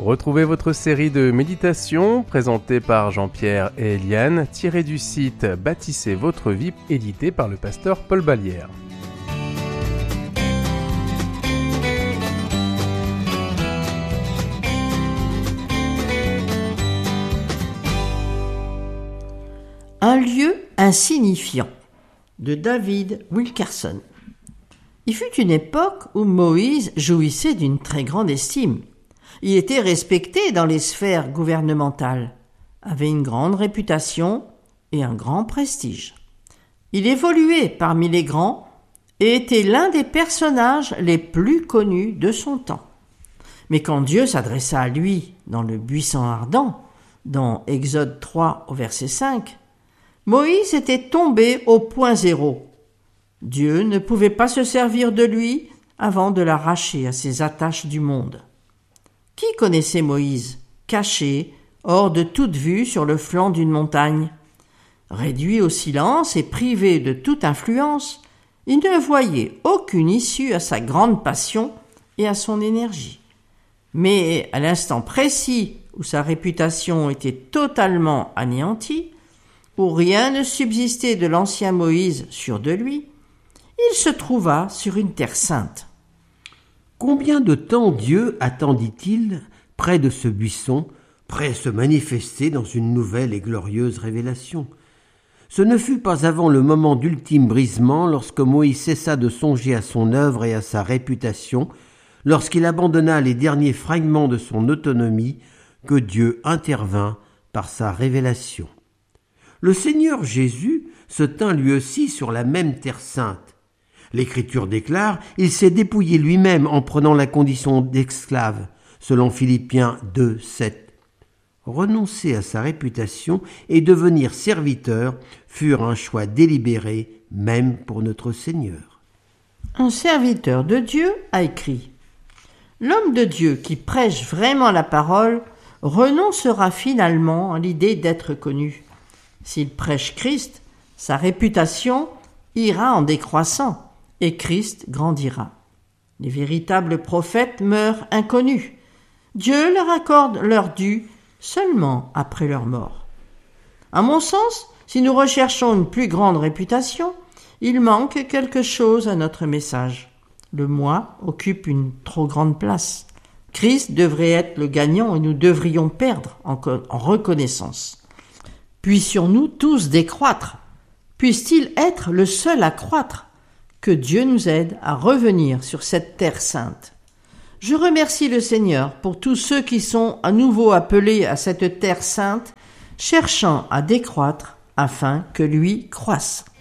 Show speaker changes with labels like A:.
A: Retrouvez votre série de méditations présentée par Jean-Pierre et Eliane, tirée du site Bâtissez votre vie, édité par le pasteur Paul Ballière.
B: Un lieu insignifiant de David Wilkerson. Il fut une époque où Moïse jouissait d'une très grande estime. Il était respecté dans les sphères gouvernementales, avait une grande réputation et un grand prestige. Il évoluait parmi les grands et était l'un des personnages les plus connus de son temps. Mais quand Dieu s'adressa à lui dans le buisson ardent, dans Exode 3 au verset 5, Moïse était tombé au point zéro. Dieu ne pouvait pas se servir de lui avant de l'arracher à ses attaches du monde. Qui connaissait Moïse, caché, hors de toute vue sur le flanc d'une montagne? Réduit au silence et privé de toute influence, il ne voyait aucune issue à sa grande passion et à son énergie. Mais à l'instant précis où sa réputation était totalement anéantie, où rien ne subsistait de l'ancien Moïse sûr de lui, il se trouva sur une terre sainte.
C: Combien de temps Dieu attendit-il près de ce buisson, prêt à se manifester dans une nouvelle et glorieuse révélation? Ce ne fut pas avant le moment d'ultime brisement, lorsque Moïse cessa de songer à son œuvre et à sa réputation, lorsqu'il abandonna les derniers fragments de son autonomie, que Dieu intervint par sa révélation. Le Seigneur Jésus se tint lui aussi sur la même terre sainte. L'Écriture déclare, il s'est dépouillé lui-même en prenant la condition d'esclave, selon Philippiens 2, 7. Renoncer à sa réputation et devenir serviteur furent un choix délibéré, même pour notre Seigneur.
B: Un serviteur de Dieu a écrit « L'homme de Dieu qui prêche vraiment la parole renoncera finalement à l'idée d'être connu. S'il prêche Christ, sa réputation ira en décroissant et Christ grandira. Les véritables prophètes meurent inconnus. Dieu leur accorde leur dû seulement après leur mort. À mon sens, si nous recherchons une plus grande réputation, il manque quelque chose à notre message. Le moi occupe une trop grande place. Christ devrait être le gagnant et nous devrions perdre en reconnaissance. Puissions-nous tous décroître? Puisse-t-il être le seul à croître? Que Dieu nous aide à revenir sur cette terre sainte. Je remercie le Seigneur pour tous ceux qui sont à nouveau appelés à cette terre sainte, cherchant à décroître afin que lui croisse.